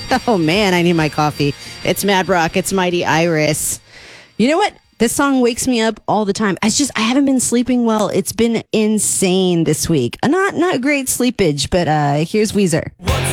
Oh man, I need my coffee. It's Mad Rock. It's Mighty Iris. You know what? This song wakes me up all the time. I haven't been sleeping well. It's been insane this week. Not great sleepage, but here's Weezer.